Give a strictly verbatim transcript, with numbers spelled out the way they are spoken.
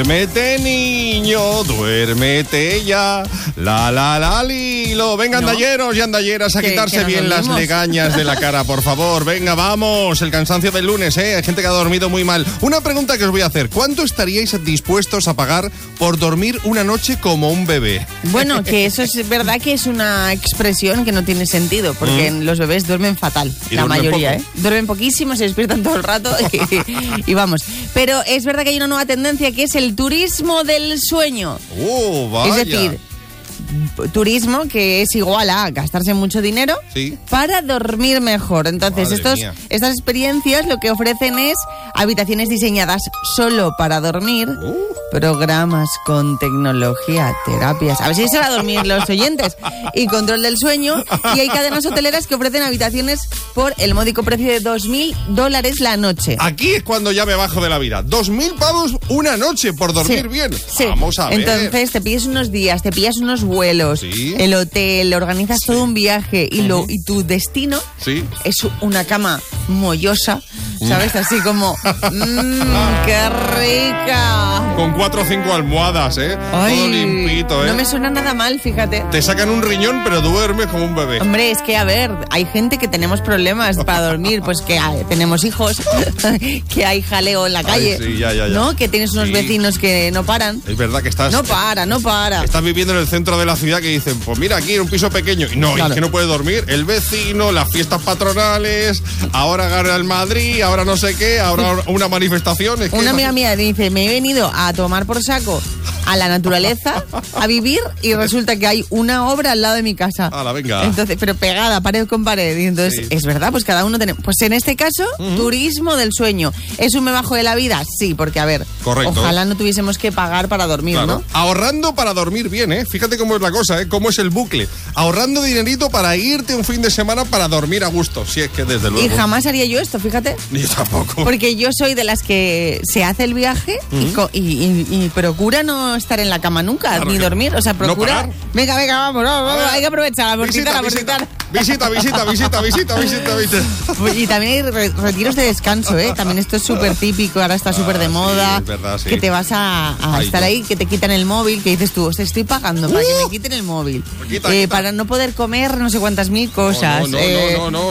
Duérmete, niño, duérmete ya. La, la, la, lilo. Venga, No. andalleros y andalleras a Que- quitarse que nos bien las dormimos. legañas de la cara, por favor. Venga, vamos. El cansancio del lunes, ¿eh? Hay gente que ha dormido muy mal. Una pregunta que os voy a hacer. ¿Cuánto estaríais dispuestos a pagar por dormir una noche como un bebé? Bueno, que eso es verdad que es una expresión que no tiene sentido, porque Mm. los bebés duermen fatal, Y la duermen mayoría, poco. ¿eh? Duermen poquísimo, se despiertan todo el rato y, y vamos. Pero es verdad que hay una nueva tendencia que es el turismo del sueño. ¡Oh, vaya! Es decir, turismo que es igual a gastarse mucho dinero Sí. para dormir mejor. Entonces, Madre estos, mía. estas experiencias lo que ofrecen es habitaciones diseñadas solo para dormir, Uh. programas con tecnología, terapias. A ver si se va a dormir los oyentes. Y control del sueño. Y hay cadenas hoteleras que ofrecen habitaciones por el módico precio de dos mil dólares la noche. Aquí es cuando ya me bajo de la vida. Dos mil pavos una noche por dormir Sí, bien. sí. Vamos a ver. Entonces te pillas unos días, te pillas unos vuelos, Sí. el hotel, organizas todo un viaje y, lo, y tu destino Sí. es una cama mollosa, ¿sabes? Así como, mmm, qué rica. Con cuatro o cinco almohadas, ¿eh? Todo limpito, ¿eh? No me suena nada mal, fíjate. Te sacan un riñón, pero duermes como un bebé. Hombre, es que, a ver, hay gente que tenemos problemas para dormir, pues que hay- tenemos hijos, que hay jaleo en la calle, sí, ya, ya, ya. ¿no? Que tienes unos Sí. vecinos que no paran. Es verdad que estás... No para, no para. Estás viviendo en el centro de la ciudad que dicen, pues mira, aquí en un piso pequeño. Y no, y Claro. es que no puede dormir. El vecino, las fiestas patronales, ahora gana el Madrid, ahora no sé qué, ahora una manifestación. Es que Una amiga mía dice, me he venido a tomar por saco a la naturaleza, a vivir, y resulta que hay una obra al lado de mi casa. Hala, venga. Entonces, pero pegada, pared con pared. Y entonces, Sí. es verdad, pues cada uno tenemos... Pues en este caso, turismo del sueño. ¿Es un me bajo de la vida? Sí, porque a ver, Correcto. ojalá no tuviésemos que pagar para dormir, Claro. ¿no? Ahorrando para dormir bien, ¿eh? Fíjate cómo es la cosa, ¿eh? Cómo es el bucle. Ahorrando dinerito para irte un fin de semana para dormir a gusto. Si es que desde luego. Y jamás haría yo esto, fíjate. Ni yo tampoco. Porque yo soy de las que se hace el viaje y, co- y, y- y procura no estar en la cama nunca, Claro ni que dormir. O sea, no procura... parar. venga, venga, vamos, vamos, A ver. hay que aprovechar, a abortitar, a Visita, abortitar. visita, visita, visita, visita, visita, visita. Pues, y también hay re- retiros de descanso, ¿eh? También esto es súper típico, ahora está súper de Ah, sí, moda. es verdad, sí. Que te vas a, a Ay, estar no. ahí, que te quitan el móvil, que dices tú, "Os estoy pagando para que Uh. me quiten el móvil. Quita, Eh, quita. para no poder comer no sé cuántas mil cosas. No, no, eh, no, no, no.